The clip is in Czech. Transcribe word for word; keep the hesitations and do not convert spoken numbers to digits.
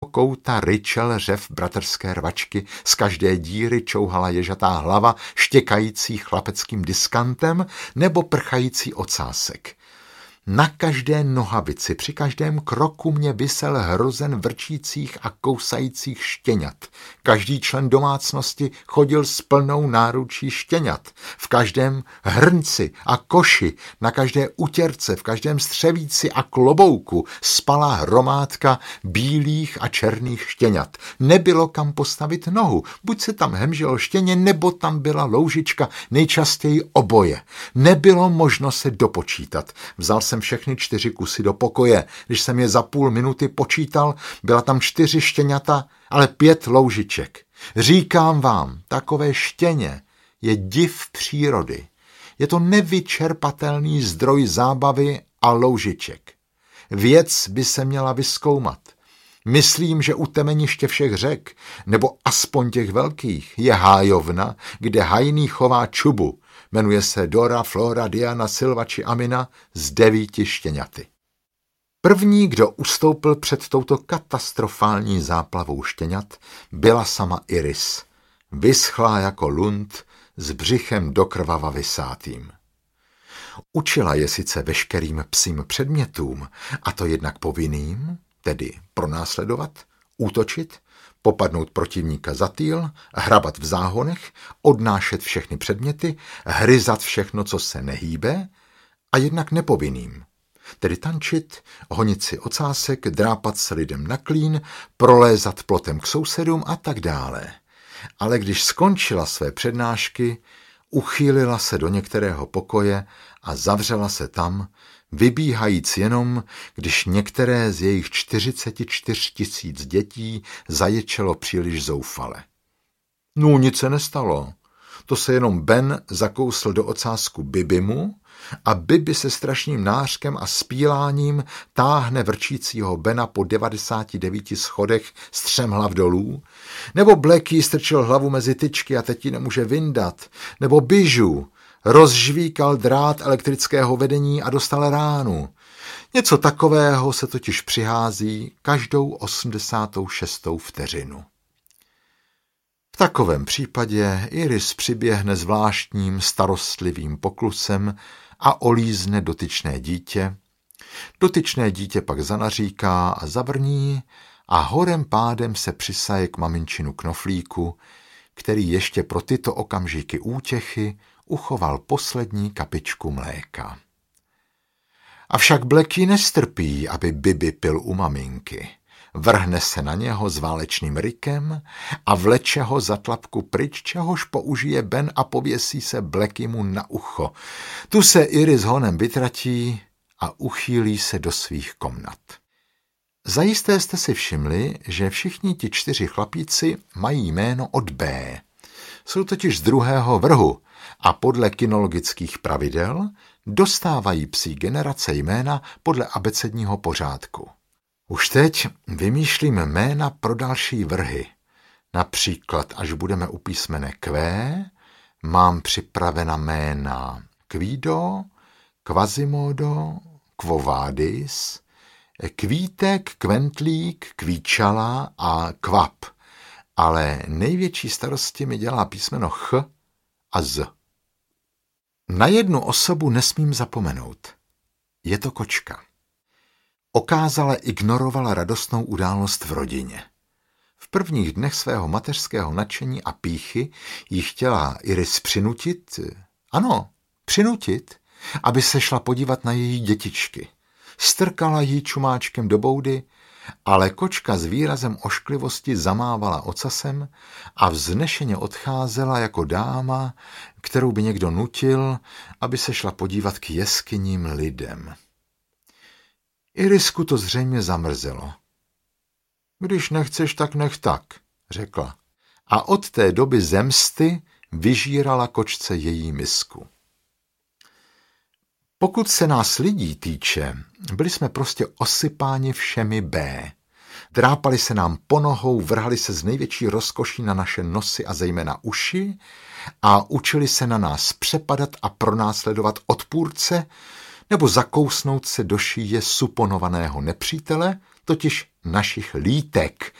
kouta ryčel řev bratrské rvačky, z každé díry čouhala ježatá hlava štěkající chlapeckým diskantem nebo prchající ocásek. Na každé nohavici, při každém kroku mě visel hrozen vrčících a kousajících štěňat. Každý člen domácnosti chodil s plnou náručí štěňat. V každém hrnci a koši, na každé utěrce, v každém střevíci a klobouku spala hromádka bílých a černých štěňat. Nebylo kam postavit nohu, buď se tam hemželo štěně, nebo tam byla loužička, nejčastěji oboje. Nebylo možno se dopočítat. Vzal jsem všechny čtyři kusy do pokoje. Když jsem je za půl minuty počítal, byla tam čtyři štěňata, ale pět loužiček. Říkám vám, takové štěně je div přírody. Je to nevyčerpatelný zdroj zábavy a loužiček. Věc by se měla vyzkoumat. Myslím, že u temeniště všech řek, nebo aspoň těch velkých, je hájovna, kde hajný chová čubu. Jmenuje se Dora, Flora, Diana, Silva či Amina z devíti štěňaty. První, kdo ustoupil před touto katastrofální záplavou štěňat, byla sama Iris, vyschlá jako lund, s břichem dokrvava vysátým. Učila je sice veškerým psím předmětům, a to jednak povinným, tedy pronásledovat, útočit, popadnout protivníka za týl, hrabat v záhonech, odnášet všechny předměty, hryzat všechno, co se nehýbe, a jednak nepovinným, tedy tančit, honit si ocásek, drápat se lidem na klín, prolézat plotem k sousedům a tak dále. Ale když skončila své přednášky, uchýlila se do některého pokoje a zavřela se tam, vybíhajíc jenom, když některé z jejich čtyřiceti čtyř tisíc dětí zaječelo příliš zoufale. No, nic se nestalo. To se jenom Ben zakousl do ocásku Bibimu a Bibi se strašným nářkem a spíláním táhne vrčícího Bena po devadesáti devíti schodech střemhlav dolů, nebo Blacky strčil hlavu mezi tyčky a teď ji nemůže vyndat, nebo Bijou rozžvíkal drát elektrického vedení a dostal ránu. Něco takového se totiž přihází každou osmdesátou šestou vteřinu. V takovém případě Iris přiběhne zvláštním starostlivým poklusem a olízne dotyčné dítě. Dotyčné dítě pak zanaříká a zavrní a horem pádem se přisaje k maminčinu knoflíku, který ještě pro tyto okamžiky útěchy uchoval poslední kapičku mléka. Avšak Blacky nestrpí, aby Bibi pil u maminky. Vrhne se na něho s válečným rykem a vleče ho za tlapku pryč, čehož použije Ben a pověsí se Blackymu na ucho. Tu se Iris honem vytratí a uchýlí se do svých komnat. Zajisté jste si všimli, že všichni ti čtyři chlapíci mají jméno od B. Jsou totiž z druhého vrhu a podle kynologických pravidel dostávají psí generace jména podle abecedního pořádku. Už teď vymýšlím jména pro další vrhy. Například, až budeme u písmene Q, mám připravena jména Kvído, Quasimodo, Quo Vadis, Kvítek, Kventlík, Kvíčala a Kvap, ale největší starosti mi dělá písmeno Ch a Z. Na jednu osobu nesmím zapomenout. Je to kočka. Okázale ignorovala radostnou událost v rodině. V prvních dnech svého mateřského nadšení a pýchy jí chtěla Iris přinutit, ano, přinutit, aby se šla podívat na její dětičky. Strkala jí čumáčkem do boudy, ale kočka s výrazem ošklivosti zamávala ocasem a vznešeně odcházela jako dáma, kterou by někdo nutil, aby se šla podívat k jeskyním lidem. Irisku to zřejmě zamrzelo. Když nechceš, tak nech tak, řekla. A od té doby zemsty vyžírala kočce její misku. Pokud se nás lidí týče, byli jsme prostě osypáni všemi B. Drápali se nám po nohou, vrhali se z největší rozkoší na naše nosy a zejména uši a učili se na nás přepadat a pronásledovat odpůrce nebo zakousnout se do šíje suponovaného nepřítele, totiž našich lítek,